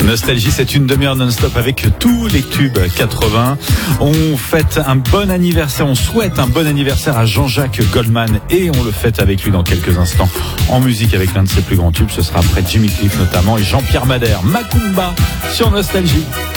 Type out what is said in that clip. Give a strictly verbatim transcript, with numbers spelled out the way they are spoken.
Nostalgie, c'est une demi-heure non-stop avec tous les tubes quatre-vingts. On fête un bon anniversaire, on souhaite un bon anniversaire à Jean-Jacques Goldman et on le fête avec lui dans quelques instants en musique avec l'un de ses plus grands tubes. Ce sera après Jimmy Cliff notamment et Jean-Pierre Madère. Macumba sur Nostalgie.